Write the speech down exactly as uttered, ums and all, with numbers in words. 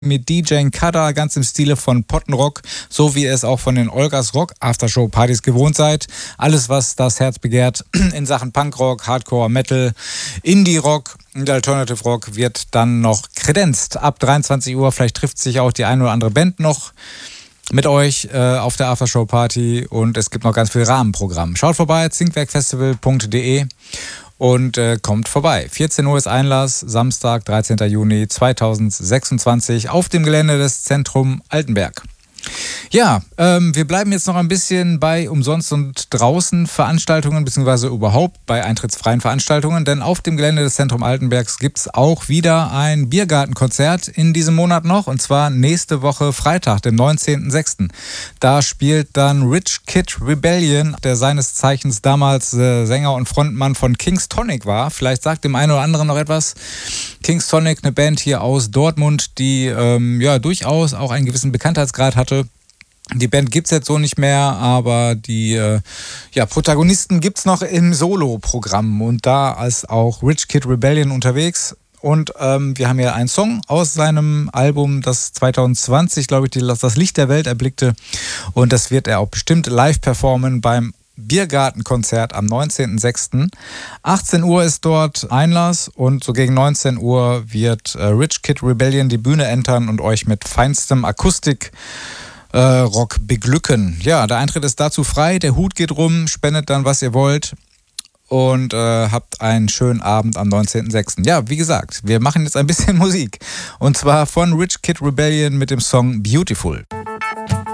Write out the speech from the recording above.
mit D J Kada, ganz im Stile von Pottenrock, so wie ihr es auch von den Olgas Rock Aftershow-Partys gewohnt seid. Alles, was das Herz begehrt in Sachen Punkrock, Hardcore, Metal, Indie-Rock und Alternative Rock wird dann noch kredenzt. Ab dreiundzwanzig Uhr, vielleicht trifft sich auch die eine oder andere Band noch mit euch äh, auf der Aftershow-Party und es gibt noch ganz viel Rahmenprogramm. Schaut vorbei, zinkwerkfestival punkt de und äh, kommt vorbei. vierzehn Uhr ist Einlass, Samstag, dreizehnten Juni zweitausendsechsundzwanzig auf dem Gelände des Zentrum Altenberg. Ja, ähm, wir bleiben jetzt noch ein bisschen bei Umsonst und draußen Veranstaltungen, beziehungsweise überhaupt bei eintrittsfreien Veranstaltungen, denn auf dem Gelände des Zentrum Altenbergs gibt es auch wieder ein Biergartenkonzert in diesem Monat noch, und zwar nächste Woche Freitag, den neunzehnten sechsten Da spielt dann Rich Kid Rebellion, der seines Zeichens damals äh, Sänger und Frontmann von King's Tonic war. Vielleicht sagt dem einen oder anderen noch etwas. King's Tonic, eine Band hier aus Dortmund, die ähm, ja durchaus auch einen gewissen Bekanntheitsgrad hatte. Die Band gibt's jetzt so nicht mehr, aber die äh, ja, Protagonisten gibt's noch im Solo-Programm und da ist auch Rich Kid Rebellion unterwegs. Und ähm, wir haben ja einen Song aus seinem Album, das zweitausendzwanzig, glaube ich, die, das Licht der Welt erblickte. Und das wird er auch bestimmt live performen beim Biergartenkonzert am neunzehnten sechsten achtzehn Uhr ist dort Einlass und so gegen neunzehn Uhr wird äh, Rich Kid Rebellion die Bühne entern und euch mit feinstem Akustik Äh, Rock beglücken. Ja, der Eintritt ist dazu frei, der Hut geht rum, spendet dann, was ihr wollt und äh, habt einen schönen Abend am neunzehnten sechsten Ja, wie gesagt, wir machen jetzt ein bisschen Musik und zwar von Rich Kid Rebellion mit dem Song Beautiful.